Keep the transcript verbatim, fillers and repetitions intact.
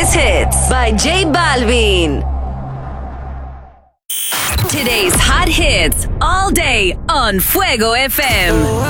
Greatest Hits by J Balvin. Today's hot hits all day on Fuego F M.